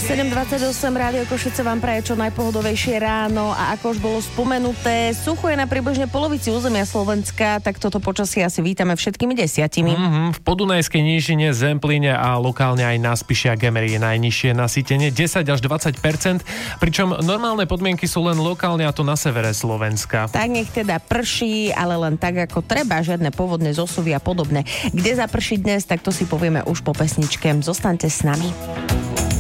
7:28 Rádio Košice vám praje čo najpohodovejšie ráno a ako už bolo spomenuté, sucho je na približne polovici územia Slovenska, tak toto počasie asi vítame všetkými 10. V Podunajskej nížine, Zemplíne a lokálne aj na Spiši a Gemeri je najnižšie nasýtenie 10 až 20%, pričom normálne podmienky sú len lokálne a to na severe Slovenska. Tak nech teda prší, ale len tak ako treba, žiadne povodne, zosuvy a podobné. Kde zaprší dnes, tak to si povieme už po pesničke. Zostaňte s nami.